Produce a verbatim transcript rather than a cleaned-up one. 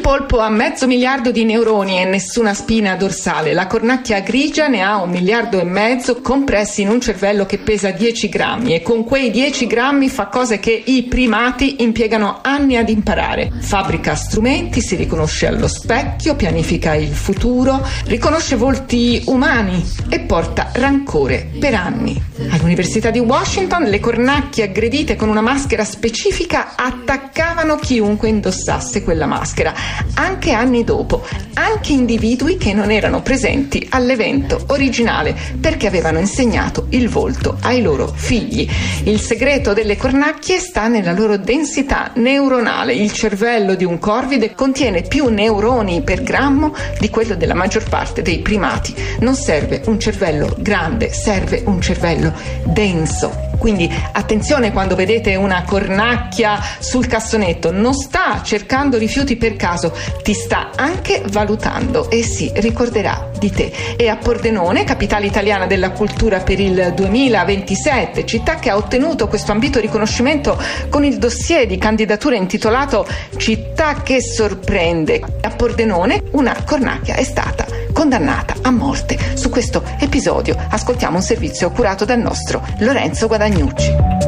polpo ha mezzo miliardo di neuroni e nessuna spina dorsale. La cornacchia grigia ne ha un miliardo e mezzo compressi in un cervello che pesa dieci grammi, e con quei dieci grammi fa cose che i primati impiegano anni ad imparare. Fabbrica strumenti, si riconosce allo specchio, pianifica il futuro, riconosce volti umani e porta rancore per anni. All'Università di Washington le cornacchie aggredite con una maschera specifica attaccavano chiunque indossasse quella maschera, anche anni dopo, anche individui che non erano presenti all'evento originale perché avevano insegnato il volto ai loro figli. Il segreto delle cornacchie sta nella loro densità neuronale. Il cervello di un corvide contiene più neuroni per grammo di quello della maggior parte dei primati. Non serve un cervello grande, serve un cervello denso. Quindi attenzione quando vedete una cornacchia sul cassonetto, non sta cercando rifiuti per caso, ti sta anche valutando e si ricorderà di te. E a Pordenone, capitale italiana della cultura per il duemilaventisette, città che ha ottenuto questo ambito riconoscimento con il dossier di candidatura intitolato Città che sorprende, a Pordenone una cornacchia è stata condannata a morte. Su questo episodio ascoltiamo un servizio curato dal nostro Lorenzo Guadagnucci.